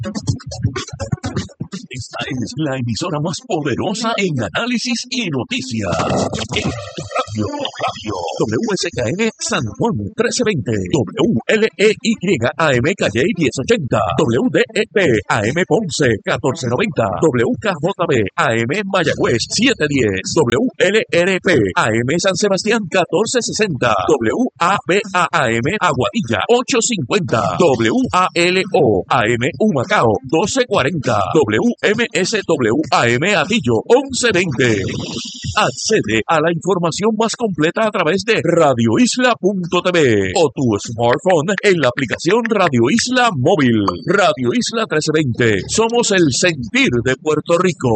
Esta es la emisora más poderosa en análisis y noticias. Radio WSKN San Juan 1320, WLEY AM Calle 1080, WDEP AM Ponce 1490, WKJB AM Mayagüez 710, WLRP AM San Sebastián 1460, WABA AM Aguadilla 850, WALO AM Humacao 1240, WMSW AM Atillo 1120. Accede a la información más completa a través de radioisla.tv o tu smartphone en la aplicación Radio Isla Móvil. Radio Isla 1320. Somos el sentir de Puerto Rico.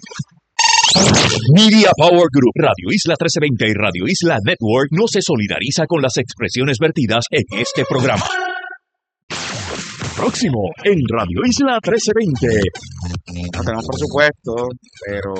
Media Power Group, Radio Isla 1320 y Radio Isla Network no se solidariza con las expresiones vertidas en este programa. Próximo en Radio Isla 1320. No tenemos presupuesto, pero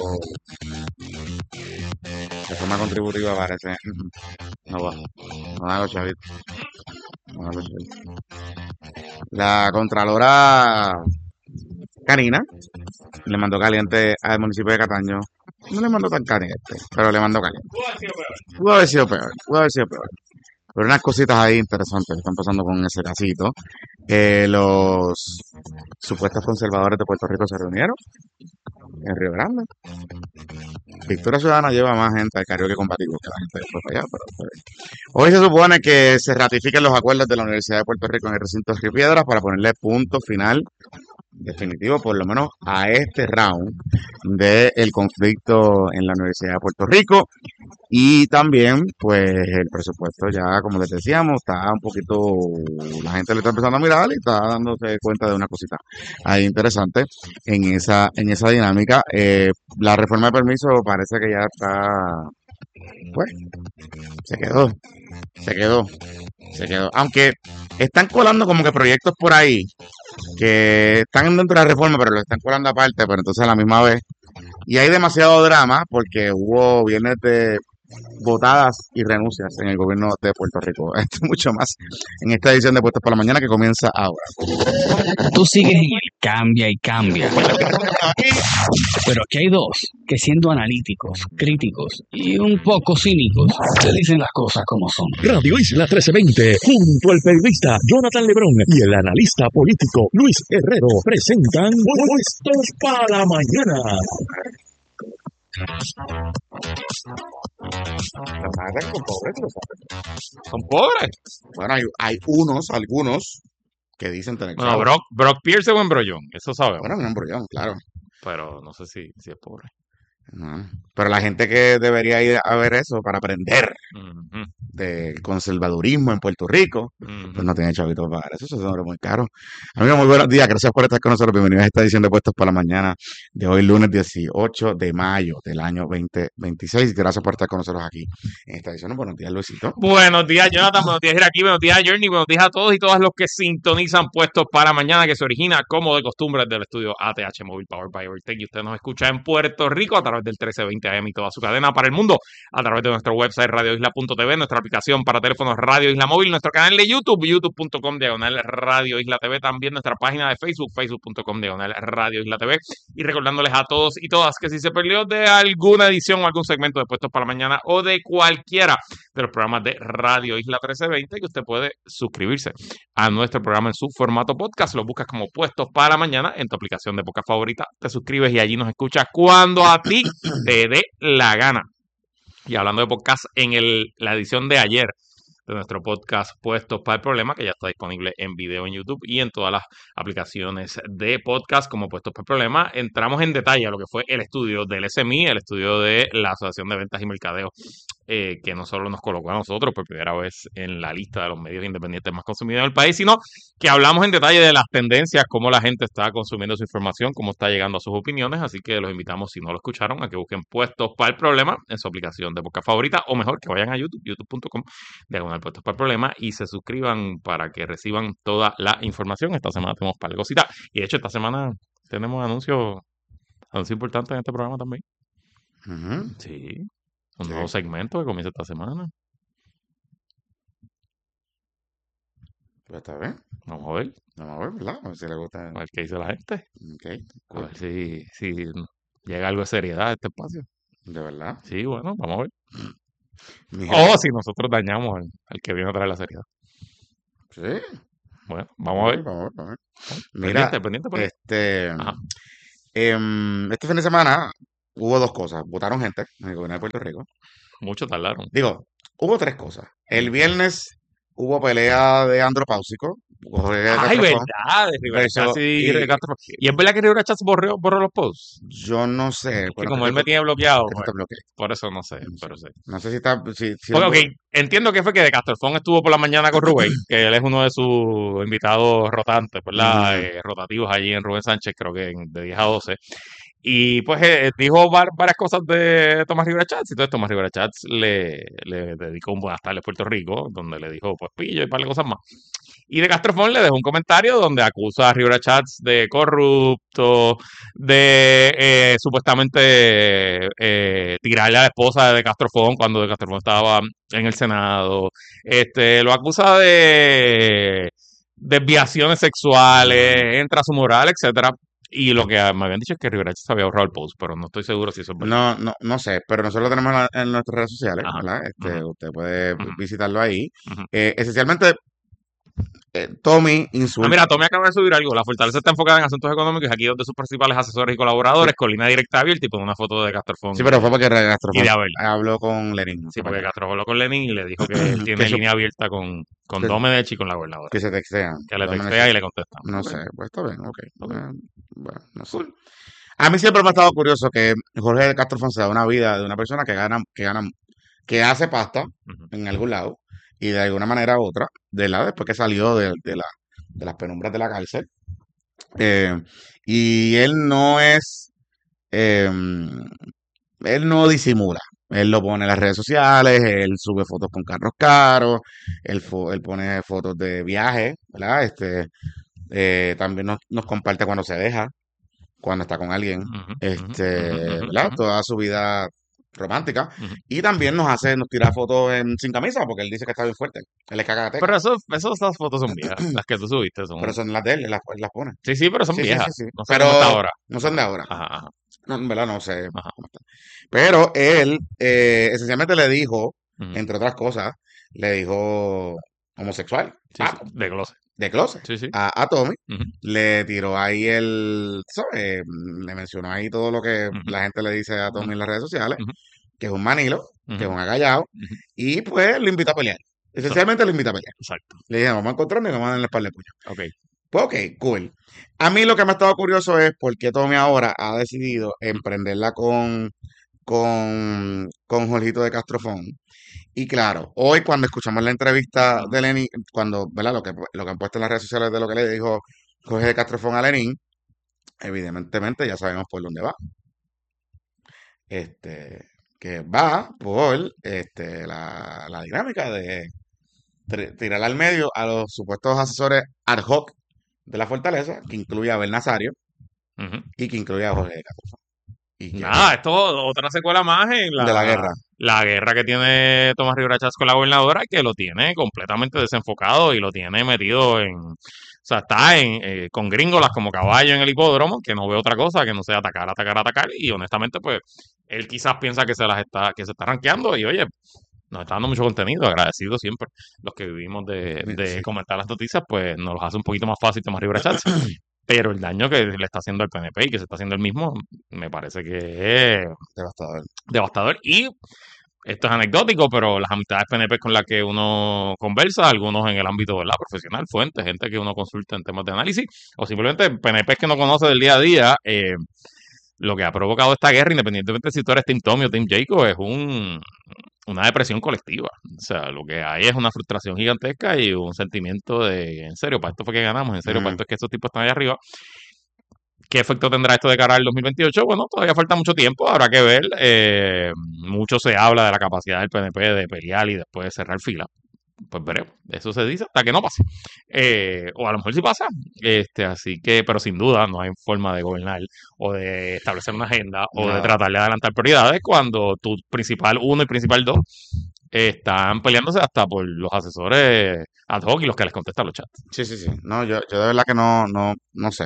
de forma contributiva parece. No va. No da los chavitos. No da los chavitos. La Contralora Karina le mandó caliente al municipio de Cataño. No le mandó tan caliente, pero le mandó caliente. Pudo haber sido peor. Pero unas cositas ahí interesantes que están pasando con ese casito. Los supuestos conservadores de Puerto Rico se reunieron en Río Grande. Victoria Ciudadana lleva más gente al karaoke combativo que la gente después para allá. Pero hoy se supone que se ratifiquen los acuerdos de la Universidad de Puerto Rico en el recinto de Río Piedras para ponerle punto final definitivo, por lo menos a este round del conflicto en la Universidad de Puerto Rico. Y también, pues, el presupuesto ya, como les decíamos, está un poquito, la gente le está empezando a mirar y está dándose cuenta de una cosita ahí interesante en esa dinámica. La reforma de permiso parece que ya está, pues, se quedó. Aunque están colando como que proyectos por ahí que están dentro de la reforma, pero lo están colando aparte, pero entonces a la misma vez. Y hay demasiado drama porque hubo viernes de votadas y renuncias en el gobierno de Puerto Rico. Esto y mucho más en esta edición de Puestos para la Mañana que comienza ahora. Tú sigues en el cambia y cambia. Pero aquí hay dos que, siendo analíticos, críticos y un poco cínicos, te dicen las cosas como son. Radio Isla 1320, junto al periodista Jonathan Lebrón y el analista político Luis Herrero, presentan Puestos para la Mañana. Son pobres. Bueno, hay algunos que dicen tener. Bueno, Brock Pierce es un embrollón, eso sabemos. Bueno, un embrollón, claro. Pero no sé si es pobre. No. Pero la gente que debería ir a ver eso para aprender Uh-huh. del conservadurismo en Puerto Rico, Uh-huh. pues no tiene chavitos para pagar eso, es muy caro. Amigos, muy buenos días, gracias por estar con nosotros. Bienvenidos a esta edición de Puestos para la Mañana de hoy, lunes 18 de mayo del año 2026. Gracias por estar con nosotros aquí en esta edición. Buenos días, Luisito. Buenos días, Jonathan. Buenos días, Iraquí. Buenos días, Journey. Buenos días a todos y todas los que sintonizan Puestos para Mañana, que se origina, como de costumbre, del estudio ATH Móvil Power by Evertech. Y usted nos escucha en Puerto Rico a través del 1320 AM y toda su cadena para el mundo, a través de nuestro website radioisla.tv, nuestra aplicación para teléfonos Radio Isla Móvil, nuestro canal de YouTube, youtube.com/Radio Isla TV, también nuestra página de Facebook, facebook.com/Radio Isla TV. Y recordándoles a todos y todas que si se perdió de alguna edición o algún segmento de Puestos para la Mañana o de cualquiera de los programas de Radio Isla 1320, que usted puede suscribirse a nuestro programa en su formato podcast. Lo buscas como Puestos para la Mañana en tu aplicación de podcast favorita, te suscribes y allí nos escuchas cuando a ti te dé la gana. Y hablando de podcast, en la edición de ayer de nuestro podcast Puestos para el Problema, que ya está disponible en video en YouTube y en todas las aplicaciones de podcast como Puestos para el Problema, entramos en detalle a lo que fue el estudio del SMI, el estudio de la Asociación de Ventas y Mercadeo, que no solo nos colocó a nosotros por primera vez en la lista de los medios independientes más consumidos del país, sino que hablamos en detalle de las tendencias, cómo la gente está consumiendo su información, cómo está llegando a sus opiniones. Así que los invitamos, si no lo escucharon, a que busquen Puestos para el Problema en su aplicación de podcast favorita, o mejor, que vayan a YouTube, youtube.com/Puestos para el Problema, y se suscriban para que reciban toda la información. Esta semana tenemos par de cositas, y de hecho esta semana tenemos anuncios importantes en este programa también. Uh-huh. Sí. Un nuevo segmento que comienza esta semana. Pues está bien. Vamos a ver. Vamos a ver, ¿verdad? A ver si le gusta. A ver qué dice la gente. Ok, A cool. ver si llega algo de seriedad a este espacio. De verdad. Sí, bueno, vamos a ver. Mira, O si nosotros dañamos al que viene a traer la seriedad. sí. Bueno, vamos a ver. Vamos a ver, vamos a ver. Mira, Pendiente por ahí. Ajá. este fin de semana hubo dos cosas. Votaron gente en el gobierno de Puerto Rico. Mucho tardaron. Digo, hubo tres cosas. El viernes hubo pelea de andropáusico. Jorge Ay, Castrofón verdad, de Rivera versus- Chats y y- Castro. Y es verdad que Rivera Chats borró los posts. Yo no sé. Que bueno, como que él me tiene bloqueado, que tú pues, te bloquees. por eso no sé, No sé. pero sí. No sé si está. Si Ok, entiendo que fue que de Castrofón estuvo por la mañana con Rubén, que él es uno de sus invitados rotantes, ¿verdad? Rotativos allí en Rubén Sánchez, creo que de 10 a 12. Y pues dijo varias cosas de Tomás Rivera Chats, y entonces Tomás Rivera Chats le dedicó un Buenas tardes Puerto Rico, donde le dijo pues pillo y par de cosas más. Y de Castrofón le dejó un comentario donde acusa a Rivera Chats de corrupto, de supuestamente tirarle a la esposa de Castrofón cuando de Castrofón estaba en el Senado. Lo acusa de desviaciones sexuales, entra su moral, etcétera. Y lo que me habían dicho es que Rivera Chats había ahorrado el post, pero no estoy seguro si eso es verdad. No sé, pero nosotros lo tenemos en nuestras redes sociales, Ajá. ¿verdad? Usted puede Ujú. visitarlo ahí. Ujú. Esencialmente, Tommy insulta. Mira, Tommy acaba de subir algo. La Fortaleza está enfocada en asuntos económicos y aquí dos de sus principales asesores y colaboradores, con línea directa abierta y con una foto de Castrofón. Sí, pero fue porque y de Castrofón Abel. habló con Lenin. Sí, porque Castro habló con Lenin y le dijo que él tiene Que su- línea abierta con que- Domenech y con la gobernadora. Que se textean. Que le Tómenle textea ese- y le contesta. No Ok. sé, pues está bien, ok. Ok. Bueno, no sé. A mí siempre me ha estado curioso que Jorge Castrofón se da una vida de una persona que hace pasta Ujú. en algún lado y de alguna manera u otra, después que salió de las penumbras de la cárcel. Y eh, él no disimula. Él lo pone en las redes sociales, él sube fotos con carros caros, él pone fotos de viajes, ¿verdad? También nos comparte cuando se deja, cuando está con alguien, Ujú, ¿verdad? ujú. Toda su vida romántica. Ujú. Y también nos tira fotos sin camisa, porque él dice que está bien fuerte. Él es cagateca. Pero esas fotos son viejas. Las que tú subiste son. Pero son las de él las pone. Sí, sí, pero son Sí, sí, viejas. sí, sí. No sé cómo está Pero ahora. no son de ahora. Ajá, ajá, No, en verdad no sé ajá. cómo está. Pero él, esencialmente le dijo, Ujú. entre otras cosas, le dijo homosexual. Sí, sí, de closet. De closet. Sí, sí. A Tommy. Ujú. Le tiró ahí ¿sabes? Le mencionó ahí todo lo que Ujú. la gente le dice a Tommy Ujú. en las redes sociales, Ujú. que es un manilo, que es Ujú. un agallado, Ujú. y pues lo invita a pelear. Esencialmente lo invita a pelear. Exacto. Le dije, vamos a encontrarnos y vamos a darle la espalda de puño. Ok. Pues ok, cool. A mí lo que me ha estado curioso es por qué Tommy ahora ha decidido emprenderla con Jorgito de Castrofón. Y claro, hoy cuando escuchamos la entrevista de Lenin, cuando, ¿verdad? Lo que han puesto en las redes sociales de lo que le dijo Jorge de Castrofón a Lenin, evidentemente ya sabemos por dónde va. Que va por la dinámica de tirar al medio a los supuestos asesores ad hoc de la fortaleza, que incluye a Abel Nazario Ujú. y que incluye a Jorge de Castrofón. Y que Nada, esto es otra secuela más en de la guerra. la guerra que tiene Tomás Rivera Chats con la gobernadora, que lo tiene completamente desenfocado y lo tiene metido o sea, está con gringolas como caballo en el hipódromo, que no ve otra cosa que no sea atacar, atacar, atacar. Y honestamente, pues, él quizás piensa que que se está rankeando y oye, nos está dando mucho contenido, agradecido siempre. Los que vivimos de Sí. comentar las noticias, pues nos los hace un poquito más fácil Tomás Rivera Chats. Pero el daño que le está haciendo al PNP y que se está haciendo el mismo, me parece que es Devastador. devastador. Y esto es anecdótico, pero las amistades PNP con las que uno conversa, algunos en el ámbito de la profesional, fuentes, gente que uno consulta en temas de análisis, o simplemente PNP que no conoce del día a día, lo que ha provocado esta guerra, independientemente si tú eres Team Tommy o Team Jacob, es una depresión colectiva. O sea, lo que hay es una frustración gigantesca y un sentimiento de, en serio, para esto fue que ganamos, en serio, para esto es que estos tipos están ahí arriba. ¿Qué efecto tendrá esto de cara al 2028? Bueno, todavía falta mucho tiempo, habrá que ver. Mucho se habla de la capacidad del PNP de pelear y después de cerrar fila. Pues veremos, eso se dice hasta que no pase. O a lo mejor sí pasa. Así que, pero sin duda no hay forma de gobernar o de establecer una agenda o de Nada. tratar de adelantar prioridades cuando tu principal 1 y principal 2 están peleándose hasta por los asesores ad hoc y los que les contestan los chats. Sí. No, yo de verdad que no sé.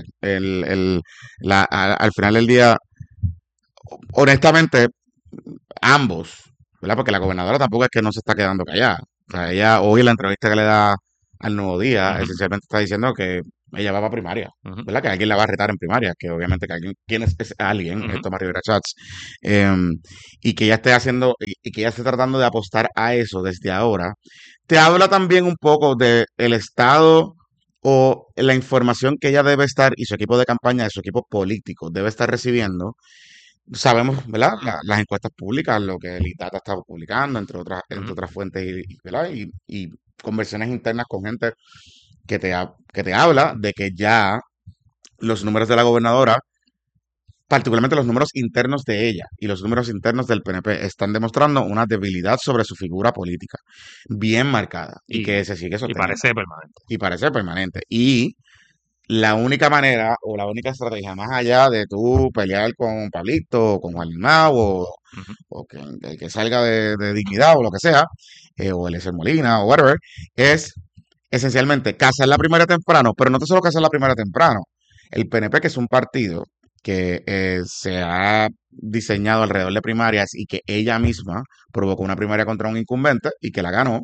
Al final del día, honestamente, ambos, ¿verdad? Porque la gobernadora tampoco es que no se está quedando callada. O sea, ella hoy en la entrevista que le da al Nuevo Día, esencialmente está diciendo que ella va para primaria, ¿verdad? Que alguien la va a retar en primaria, que obviamente que alguien, ¿quién es alguien? Es Tomás Rivera Chats. Y que ella esté haciendo, y que ella esté tratando de apostar a eso desde ahora. Te habla también un poco de el estado o la información que ella debe estar, y su equipo de campaña, su equipo político, debe estar recibiendo. Sabemos, ¿verdad? Las encuestas públicas, lo que el ITATA está publicando, entre otras fuentes, ¿verdad? Y conversaciones internas con gente que te habla de que ya los números de la gobernadora, particularmente los números internos de ella y los números internos del PNP, están demostrando una debilidad sobre su figura política, bien marcada, y que se sigue Y sosteniendo. parece permanente. Y la única manera o la única estrategia, más allá de tú pelear con Pablito o con Juan Limao o que el que salga de Dignidad o lo que sea, o Eliezer Molina o whatever, es esencialmente cazar la primaria temprano, pero no solo cazar la primaria temprano. El PNP, que es un partido que se ha diseñado alrededor de primarias y que ella misma provocó una primaria contra un incumbente y que la ganó,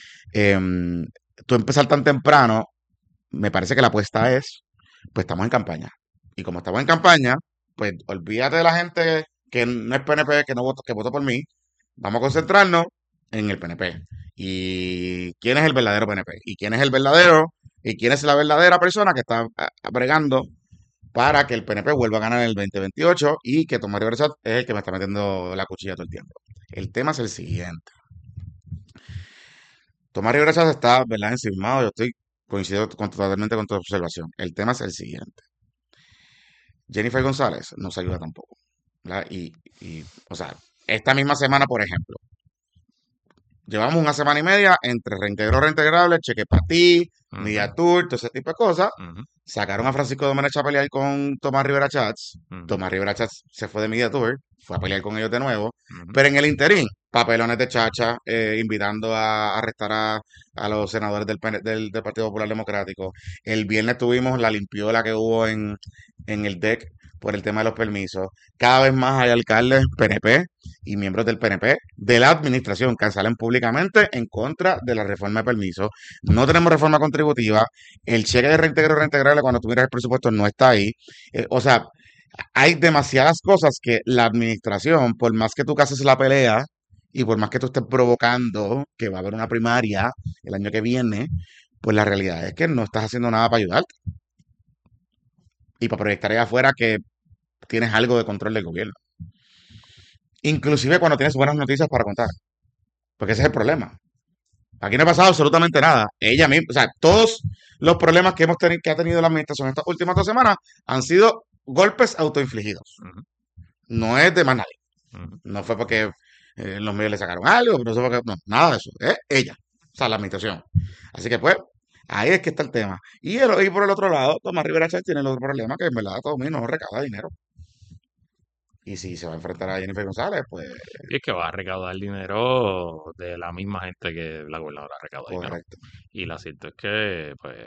tú empezar tan temprano, me parece que la apuesta es, pues estamos en campaña. Y como estamos en campaña, pues olvídate de la gente que no es PNP, que votó por mí. Vamos a concentrarnos en el PNP. Y quién es el verdadero PNP. Y quién es el verdadero, y quién es la verdadera persona que está bregando para que el PNP vuelva a ganar en el 2028 y que Tomás Rivera Chats es el que me está metiendo la cuchilla todo el tiempo. El tema es el siguiente. Tomás Rivera Chats está, ¿verdad?, enciumado. Coincido totalmente con tu observación. El tema es el siguiente. Jennifer González nos ayuda tampoco, ¿verdad? O sea, esta misma semana, por ejemplo, llevamos una semana y media entre reintegrable, cheque para ti, Media Tour, todo ese tipo de cosas. Sacaron a Francisco Domenech a pelear con Tomás Rivera Chats. Tomás Rivera Chats se fue de Media Tour, fue a pelear con ellos de nuevo. Pero en el interín, papelones de chacha, invitando a arrestar a los senadores del Partido Popular Democrático. El viernes tuvimos la limpiola que hubo en el DEC por el tema de los permisos. Cada vez más hay alcaldes PNP y miembros del PNP de la administración que salen públicamente en contra de la reforma de permisos. No tenemos reforma contributiva. El cheque de reintegrable cuando tú miras el presupuesto no está ahí. O sea, hay demasiadas cosas que la administración, por más que tú cases la pelea y por más que tú estés provocando que va a haber una primaria el año que viene, pues la realidad es que no estás haciendo nada para ayudarte. Y para proyectar allá afuera que tienes algo de control del gobierno. Inclusive cuando tienes buenas noticias para contar. Porque ese es el problema. Aquí no ha pasado absolutamente nada. Ella misma, o sea, todos los problemas que ha tenido la administración estas últimas 2 semanas han sido golpes autoinfligidos. No es de más nadie. No fue porque los medios le sacaron algo, no fue porque, no, nada de eso. Es ella. O sea, la administración. Así que pues, ahí es que está el tema. Y por el otro lado, Tomás Rivera Chats tiene el otro problema, que en verdad todo mundo no recauda dinero. Y si se va a enfrentar a Jennifer González, pues... Y es que va a recaudar dinero de la misma gente que la gobernadora recauda dinero. Correcto. Y lo cierto es que, pues...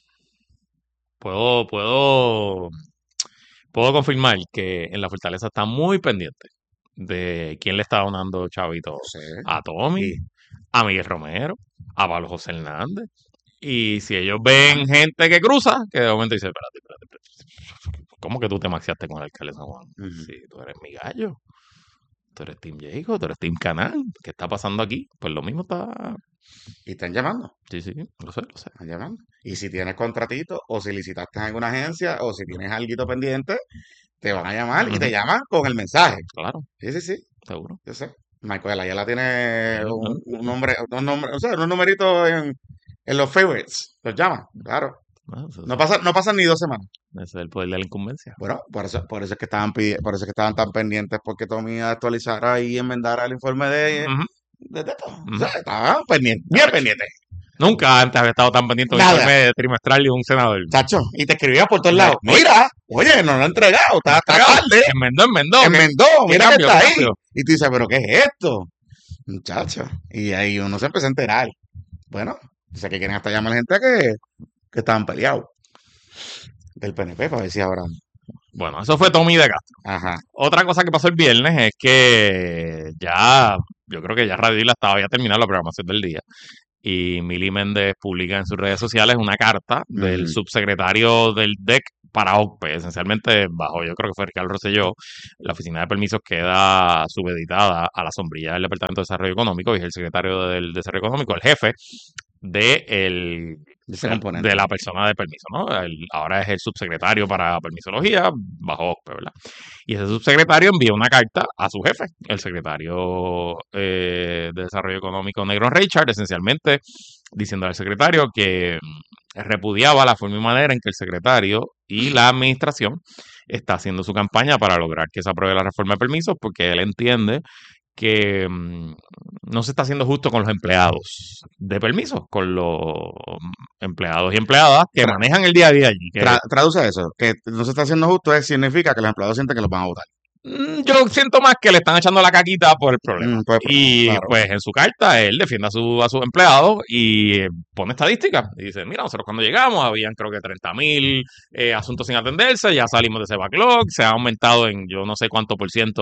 Puedo confirmar que en la Fortaleza está muy pendiente de quién le está donando chavito a Tommy, a Miguel Romero, a Pablo José Hernández. Y si ellos ven gente que cruza, que de momento dice, espérate. ¿Cómo que tú te maxiaste con el alcalde de San Juan? Si tú eres mi gallo, tú eres Team Jacob, tú eres Team Canal, ¿qué está pasando aquí? Pues lo mismo está... Y están llamando. Sí, lo sé. Están llamando. Y si tienes contratito, o si licitaste en alguna agencia, o si tienes algo pendiente, te van a llamar y te llaman con el mensaje. Claro. Sí. Seguro. Yo sé. Michael Ayala tiene un nombre, o sea, unos numeritos en los favorites. Los llaman, claro. No pasan ni 2 semanas. Ese es el poder de la incumbencia. Bueno, por eso es que estaban tan pendientes porque Tommy actualizara y enmendara el informe de todo. O sea, estaban bien pendientes. Nunca antes había estado tan pendiente de un informe trimestral de un senador. Chacho, y te escribía por todos lados. Mira, oye, no lo ha entregado, está tarde. Enmendó. Mira que está ahí. Y tú dices, ¿pero qué es esto? Muchacho. Y ahí uno se empieza a enterar. Bueno, sé que quieren hasta llamar a la gente que estaban peleados del PNP para ver si ahora. Bueno, eso fue Tommy de Castro. Ajá. Otra cosa que pasó el viernes es que yo creo que ya Radio Isla estaba ya terminando la programación del día. Y Mili Méndez publica en sus redes sociales una carta del subsecretario del DEC para OCPE, esencialmente bajo, yo creo que fue Ricardo Rosselló, la oficina de permisos queda subeditada a la sombrilla del Departamento de Desarrollo Económico y es el secretario del Desarrollo Económico, el jefe de la persona de permiso, ¿no? Ahora es el subsecretario para permisología bajo OCPE, ¿verdad? Y ese subsecretario envía una carta a su jefe, el secretario de Desarrollo Económico Negro Richard, esencialmente diciendo al secretario que repudiaba la forma y manera en que el secretario y la administración está haciendo su campaña para lograr que se apruebe la reforma de permisos, porque él entiende que no se está haciendo justo con los empleados de permisos, con los empleados y empleadas que manejan el día a día allí. Traduce eso, que no se está haciendo justo, significa que los empleados sienten que los van a votar. Yo siento más que le están echando la caquita por el problema. Y claro. pues en su carta él defiende a sus empleados y pone estadísticas. Y dice, mira, nosotros cuando llegamos habían creo que 30,000 asuntos sin atenderse, ya salimos de ese backlog, se ha aumentado en yo no sé cuánto por ciento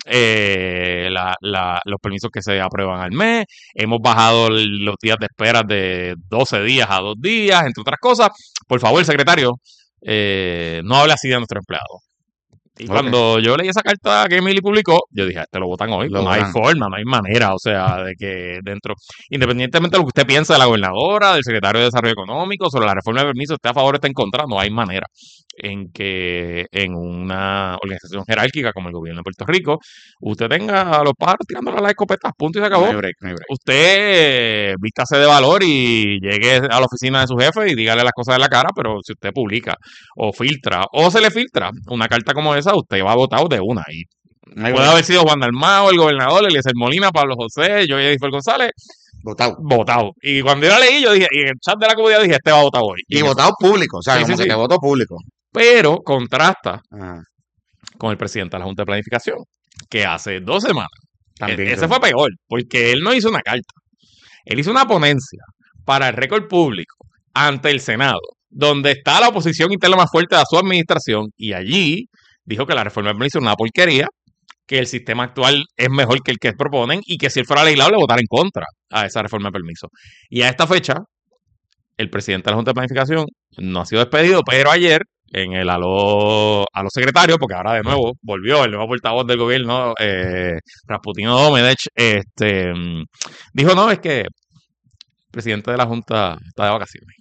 los permisos que se aprueban al mes, hemos bajado los días de espera de 12 días a 2 días, entre otras cosas. Por favor, secretario, no hable así de nuestros empleados. Y cuando yo leí esa carta que Emily publicó, yo dije, este lo votan hoy. No hay forma, no hay manera, o sea, de que dentro, independientemente de lo que usted piensa de la gobernadora, del secretario de Desarrollo Económico, sobre la reforma de permisos, esté a favor o esté en contra, no hay manera en que en una organización jerárquica como el gobierno de Puerto Rico, usted tenga a los pájaros tirándole a las escopetas, punto y se acabó. No hay break. Usted vístase de valor y llegue a la oficina de su jefe y dígale las cosas de la cara, pero si usted publica o filtra o se le filtra una carta como esa, usted va votado de una. Y puede haber sido Juan Dalmau, el gobernador, Eliezer Molina, Pablo José, yo y Edith González. Votado. Y cuando yo la leí, yo dije, y en el chat de la comunidad dije, este va a votar hoy. Y votado público, o sea, como que votó público. Pero contrasta con el presidente de la Junta de Planificación, que hace 2 semanas, ese fue peor, porque él no hizo una carta. Él hizo una ponencia para el récord público ante el Senado, donde está la oposición interna más fuerte de su administración, y allí dijo que la reforma del permiso es una porquería, que el sistema actual es mejor que el que proponen y que si él fuera legislable votara en contra a esa reforma de permiso. Y a esta fecha, el presidente de la Junta de Planificación no ha sido despedido, pero ayer en el a los secretarios, porque ahora de nuevo volvió el nuevo portavoz del gobierno, Rasputino Domenech, dijo, no, es que el presidente de la Junta está de vacaciones.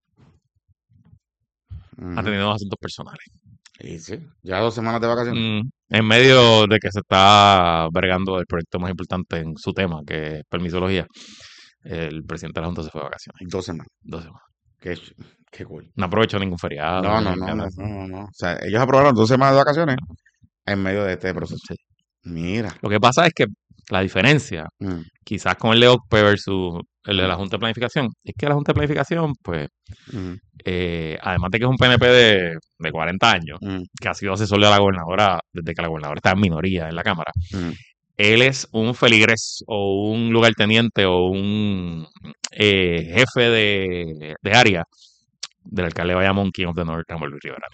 Ha tenido asuntos personales. Y sí, ya 2 semanas de vacaciones. En medio de que se está bregando el proyecto más importante en su tema, que es permisología, el presidente de la Junta se fue de vacaciones. 2 semanas. 2 semanas. Qué cool. No aprovechó ningún feriado. No. O sea, ellos aprobaron 2 semanas de vacaciones en medio de este proceso. Sí. Mira. Lo que pasa es que la diferencia, quizás con el de OCPE versus el de la Junta de Planificación, es que la Junta de Planificación, pues, además de que es un PNP de 40 años, que ha sido asesor de la gobernadora desde que la gobernadora está en minoría en la Cámara, él es un feligrés o un lugarteniente o un jefe de área del alcalde de Bayamón, King of the North, Ramón Luis Rivera.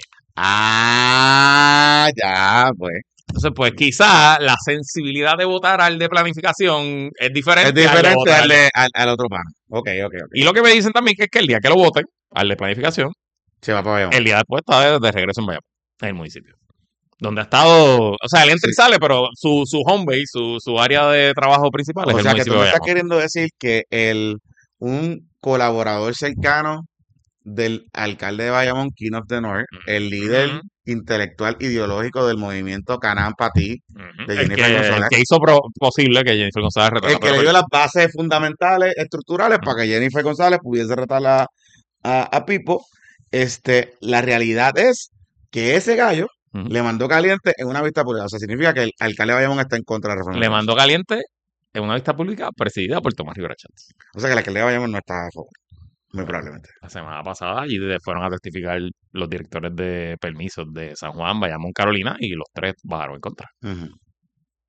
Ya, pues. Entonces, pues quizá la sensibilidad de votar al de planificación es diferente, al otro pana. Ok. Y lo que me dicen también que es que el día que lo voten, al de planificación, se va para Bayamón. El día después está de regreso en Bayamón, en el municipio. Donde ha estado, o sea, él entra y sale, pero su home base, su área de trabajo principal es el municipio de Bayamón. O sea, que tú me estás queriendo decir que un colaborador cercano del alcalde de Bayamón, King of the North, el líder intelectual ideológico del movimiento Canaan Patí, de Jennifer González. El que hizo posible que Jennifer González retara. El que le dio las bases fundamentales, estructurales, para que Jennifer González pudiese retar a Pipo. La realidad es que ese gallo le mandó caliente en una vista pública. O sea, significa que el alcalde de Bayamón está en contra de la reforma. Le mandó caliente en una vista pública presidida por Tomás Rivera Chats. O sea, que el alcalde de Bayamón no está a favor. Muy probablemente. La semana pasada allí fueron a testificar los directores de permisos de San Juan, Bayamón, Carolina, y los 3 bajaron en contra.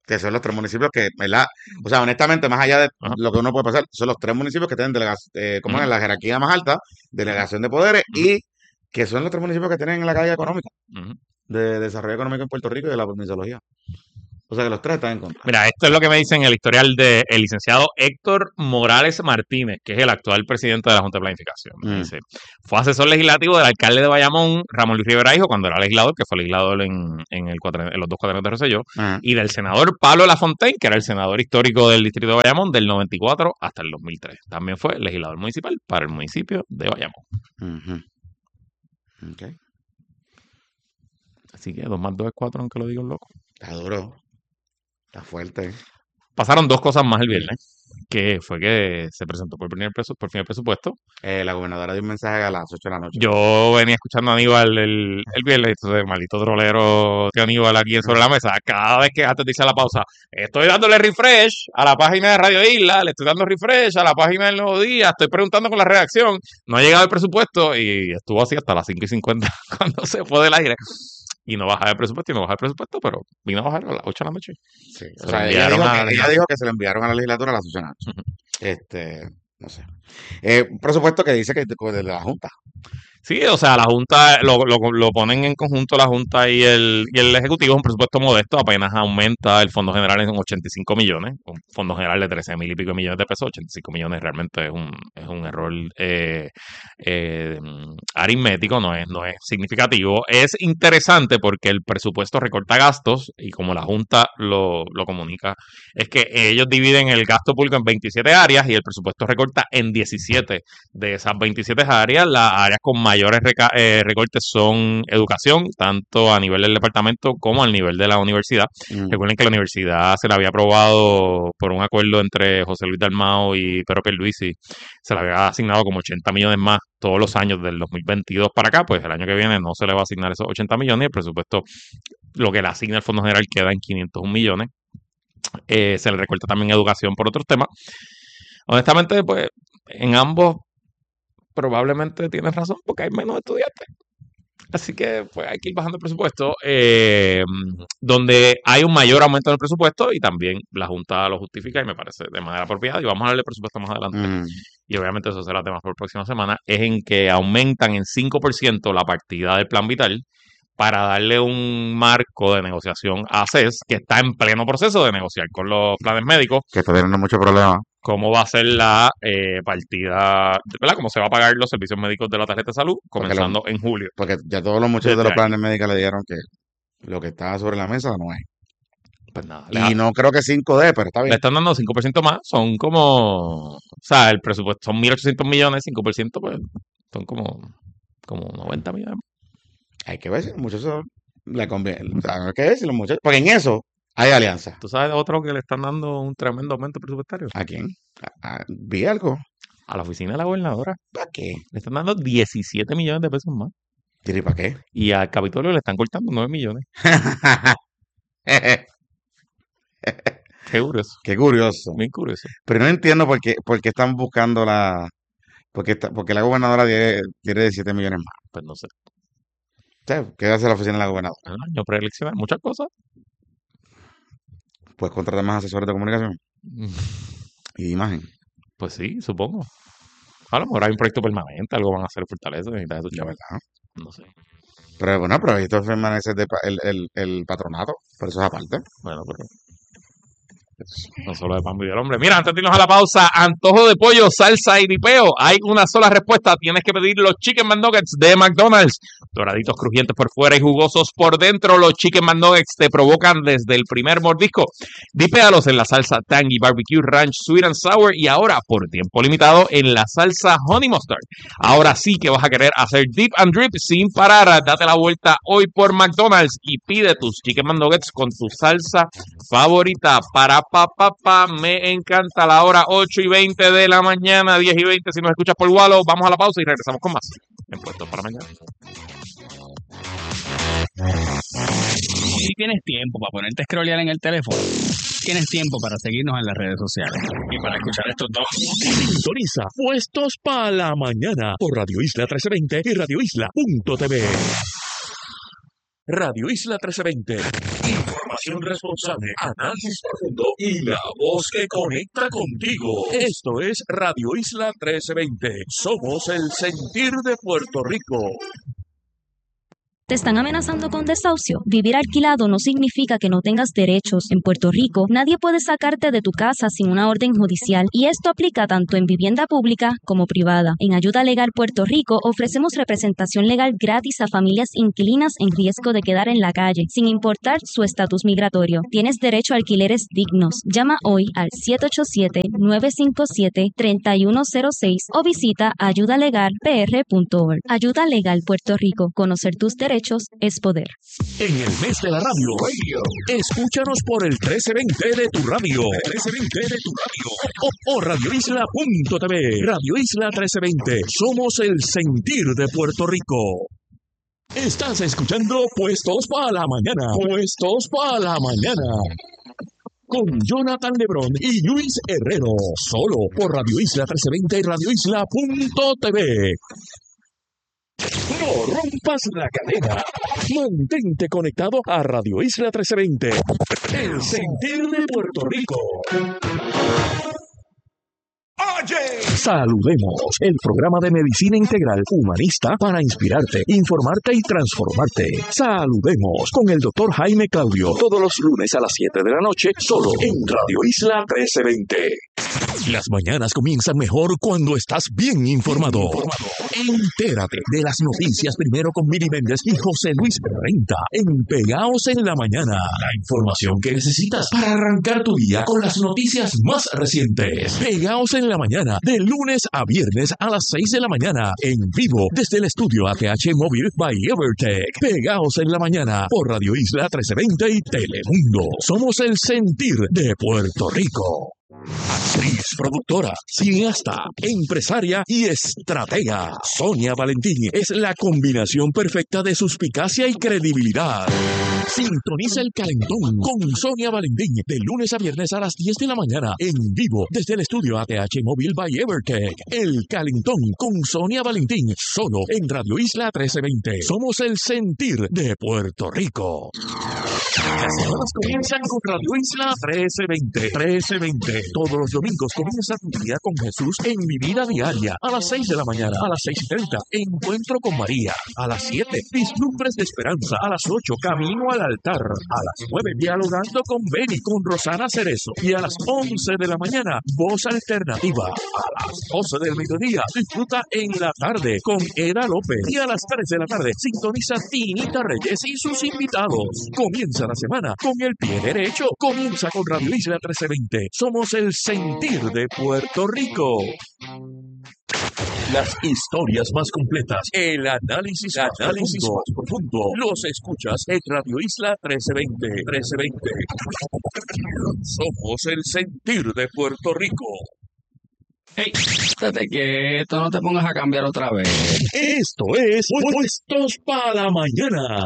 que son los 3 municipios que, ¿verdad? O sea, honestamente, más allá de Ajá. lo que uno puede pasar, son los 3 municipios que tienen como en Ujú. la jerarquía más alta, delegación de poderes, Ujú. y que son los 3 municipios que tienen la carga económica, Ujú. de desarrollo económico en Puerto Rico y de la permisología. O sea, que los 3 están en contra. Mira, esto es lo que me dice en el historial del licenciado Héctor Morales Martínez, que es el actual presidente de la Junta de Planificación. Me dice, fue asesor legislativo del alcalde de Bayamón, Ramón Luis Rivera Hijo, cuando era legislador, que fue legislador en los 2 cuatrenios de Rosselló, Ajá. y del senador Pablo Lafontaine, que era el senador histórico del distrito de Bayamón, del 94 hasta el 2003. También fue legislador municipal para el municipio de Bayamón. Ujú. Ok. Así que 2 más 2 es 4, aunque lo digo loco. Está duro. Está fuerte. Pasaron 2 cosas más el viernes, que fue que se presentó por fin el presupuesto. La gobernadora dio un mensaje a las 8 de la noche. Yo venía escuchando a Aníbal el viernes, entonces, maldito trolero de Aníbal aquí sobre la mesa. Cada vez que antes dice la pausa, estoy dándole refresh a la página de Radio Isla, le estoy dando refresh a la página del Nuevo Día, estoy preguntando con la redacción, no ha llegado el presupuesto y estuvo así hasta las 5:50 cuando se fue del aire. Y no baja el presupuesto, pero vino a bajar a las 8 de la noche. Sí. Se O lo sea, enviaron a la ella dijo que se lo enviaron a la legislatura a las 8 de la noche. No sé. Un presupuesto que dice que de la Junta. Sí, o sea, la Junta lo ponen en conjunto la Junta y el Ejecutivo, es un presupuesto modesto, apenas aumenta el Fondo General en 85 millones, un Fondo General de 13,000 y pico millones de pesos, 85 millones realmente es un error aritmético, no es significativo. Es interesante porque el presupuesto recorta gastos y como la Junta lo comunica, es que ellos dividen el gasto público en 27 áreas y el presupuesto recorta en 17 de esas 27 áreas. Las áreas con mayores recortes son educación, tanto a nivel del departamento como al nivel de la universidad. Recuerden que la universidad se la había aprobado por un acuerdo entre José Luis Dalmau y Pedro Pierluisi, se le había asignado como 80 millones más todos los años del 2022 para acá, pues el año que viene no se le va a asignar esos 80 millones y el presupuesto, lo que le asigna el Fondo General queda en 501 millones. Se le recorta también educación por otros temas. Honestamente, pues en ambos probablemente tienes razón porque hay menos estudiantes. Así que pues hay que ir bajando el presupuesto. Donde hay un mayor aumento en el presupuesto y también la Junta lo justifica y me parece de manera apropiada. Y vamos a hablar del presupuesto más adelante. Y obviamente eso será tema por la próxima semana. Es en que aumentan en 5% la partida del Plan Vital para darle un marco de negociación a CES, que está en pleno proceso de negociar con los planes médicos. Que está teniendo muchos problemas. Cómo va a ser la partida, ¿verdad? Cómo se va a pagar los servicios médicos de la tarjeta de salud comenzando en julio. Porque ya todos los muchachos de los planes médicos le dijeron que lo que está sobre la mesa no es. Pues nada, Y no creo que 5D, pero está bien. Le están dando 5% más, son como, o sea, el presupuesto son 1.800 millones, 5%, pues son como 90 millones. Hay que ver si los muchachos le conviene. O sea, hay que ver si los muchachos. Porque en eso hay alianza. ¿Tú sabes de otro que le están dando un tremendo aumento presupuestario? ¿A quién? Vi algo. A la oficina de la gobernadora. ¿Para qué? Le están dando 17 millones de pesos más. ¿Y para qué? Y al Capitolio le están cortando 9 millones. Qué curioso. Qué curioso. Bien curioso. Pero no entiendo por qué están buscando porque la gobernadora tiene 17 millones más. Pues no sé. O sea, ¿qué hace la oficina de la gobernadora? El año preeleccional, muchas cosas. Pues contratar más asesores de comunicación y de imagen. Pues sí, supongo. A lo mejor hay un proyecto permanente, algo van a hacer Fortaleza, necesitas esos La chavos. verdad. No sé. Pero bueno, pero esto permanece el patronato, pero eso es aparte. Bueno, pero no solo de pan vive el hombre. Mira, antes de irnos a la pausa, antojo de pollo, salsa y dipeo. Hay una sola respuesta. Tienes que pedir los Chicken McNuggets de McDonald's. Doraditos, crujientes por fuera y jugosos por dentro. Los Chicken McNuggets te provocan desde el primer mordisco. Dipéalos en la salsa Tangy Barbecue Ranch Sweet and Sour y ahora, por tiempo limitado, en la salsa Honey Mustard. Ahora sí que vas a querer hacer dip and drip sin parar. Date la vuelta hoy por McDonald's y pide tus Chicken McNuggets con tu salsa favorita. Para papá, me encanta la hora 8:20 de la mañana, 10:20 si nos escuchas por Wallo. Vamos a la pausa y regresamos con más en Puestos para Mañana. Si tienes tiempo para ponerte a scrollear en el teléfono, tienes tiempo para seguirnos en las redes sociales y para escuchar estos dos. Sintoniza Puestos para la Mañana por Radio Isla 1320 y radioisla.tv. Radio Isla 1320. Información responsable, análisis profundo y la voz que conecta contigo. Esto es Radio Isla 1320. Somos el sentir de Puerto Rico. ¿Te están amenazando con desahucio? Vivir alquilado no significa que no tengas derechos. En Puerto Rico, nadie puede sacarte de tu casa sin una orden judicial y esto aplica tanto en vivienda pública como privada. En Ayuda Legal Puerto Rico ofrecemos representación legal gratis a familias inquilinas en riesgo de quedar en la calle, sin importar su estatus migratorio. Tienes derecho a alquileres dignos. Llama hoy al 787-957-3106 o visita ayudalegalpr.org. Ayuda Legal Puerto Rico. Conocer tus derechos es poder. En el mes de la radio, escúchanos por el 1320 de tu radio. 1320 de tu radio. O radioisla.tv. Radio Isla 1320. Somos el sentir de Puerto Rico. Estás escuchando Puestos para la Mañana. Puestos para la Mañana. Con Jonathan Lebrón y Luis Herrero. Solo por Radio Isla 1320 y radioisla.tv. No rompas la cadena. Mantente conectado a Radio Isla 1320. El sentir de Puerto Rico. Oye, saludemos el programa de medicina integral humanista para inspirarte, informarte y transformarte. Saludemos con el doctor Jaime Claudio todos los lunes a las 7 de la noche, solo en Radio Isla 1320. Las mañanas comienzan mejor cuando estás bien informado. Entérate de las noticias primero con Miri Méndez y José Luis Renta en Pegaos en la Mañana. La información que necesitas para arrancar tu día con las noticias más recientes. Pegaos en la Mañana, de lunes a viernes a las 6 de la mañana, en vivo desde el estudio ATH Móvil by Evertech. Pegaos en la Mañana por Radio Isla 1320 y Telemundo. Somos el sentir de Puerto Rico. Actriz, productora, cineasta, empresaria y estratega. Sonia Valentín es la combinación perfecta de suspicacia y credibilidad. Sintoniza el Calentón con Sonia Valentín de lunes a viernes a las 10 de la mañana en vivo desde el estudio ATH Móvil by Evertech. El Calentón con Sonia Valentín solo en Radio Isla 1320. Somos el sentir de Puerto Rico. Las semanas comienzan con Radio Isla 1320. Todos los domingos comienza tu día con Jesús en Mi Vida Diaria. A las 6 de la mañana, a las 6:30, Encuentro con María. A las 7, Vislumbres de Esperanza. A las 8, Camino al Altar. A las 9, Dialogando con Beni, con Rosana Cerezo. Y a las 11 de la mañana, Voz Alternativa. A las 12 del mediodía, disfruta en la tarde con Eda López. Y a las 3 de la tarde, sintoniza Tinita Reyes y sus invitados. Comienza la semana con el pie derecho. Comienza con Radio Isla 1320. Somos el sentir de Puerto Rico. Las historias más completas, el análisis más profundo, los escuchas en Radio Isla 1320. Somos el sentir de Puerto Rico. Hey, estate quieto, no te pongas a cambiar otra vez. Esto es Puestos para la Mañana.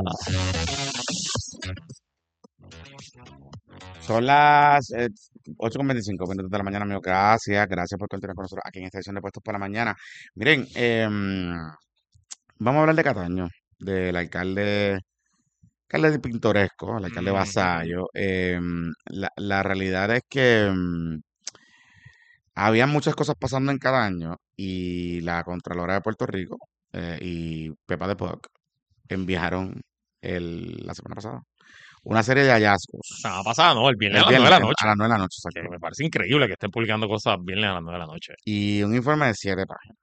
Son las 8:25 minutos de la mañana, amigo. Gracias por continuar con nosotros aquí en esta edición de Puestos para la Mañana. Miren, vamos a hablar de Cataño, del alcalde de pintoresco, el alcalde Vasallo. La realidad es que había muchas cosas pasando en Cataño y la Contralora de Puerto Rico y Pepa de POC enviaron la semana pasada una serie de hallazgos. Semana pasada, no, el viernes a las 9 de la noche. A las 9 de la noche, exacto. Que me parece increíble que estén publicando cosas viernes a las 9 de la noche. Y un informe de 7 páginas.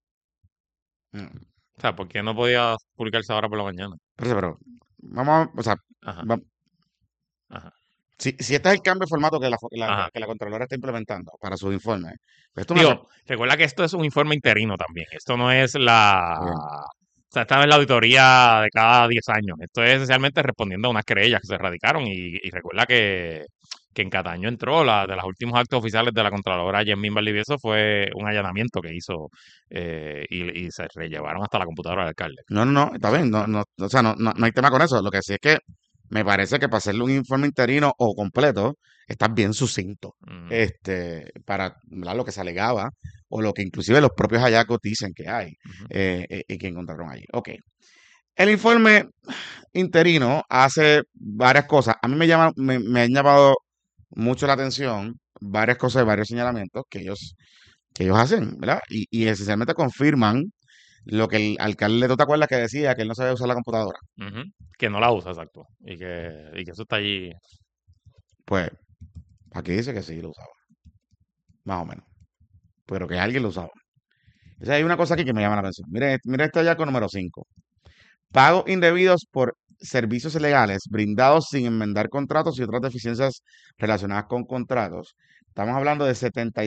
O sea, ¿por qué no podía publicarse ahora por la mañana? Pero vamos a, o sea, Ajá. Ajá. Si este es el cambio de formato que la Contralora está implementando para sus informes. Pues esto recuerda que esto es un informe interino también. Esto no es la... Bien. O sea, esta es la auditoría de cada 10 años. Esto es esencialmente respondiendo a unas querellas que se radicaron y recuerda que en Cataño entró, de los últimos actos oficiales de la Contralora Yasmín Valdivieso fue un allanamiento que hizo y se llevaron hasta la computadora del alcalde. No, está bien, o sea, no hay tema con eso. Lo que sí es que me parece que para hacerle un informe interino o completo, estás bien sucinto, para hablar lo que se alegaba o lo que inclusive los propios hallazgos dicen que hay y que encontraron allí. Ok. El informe interino hace varias cosas. A mí me han llamado mucho la atención varias cosas, varios señalamientos que ellos hacen, ¿verdad? Y esencialmente confirman lo que el alcalde, ¿tú te acuerdas que decía que él no sabía usar la computadora? Ujú. Que no la usa, exacto. Y que eso está allí. Pues aquí dice que sí lo usaba, más o menos, pero que alguien lo usaba. O sea, hay una cosa aquí que me llama la atención. Mire este hallazgo número 5. Pagos indebidos por servicios legales brindados sin enmendar contratos y otras deficiencias relacionadas con contratos. Estamos hablando de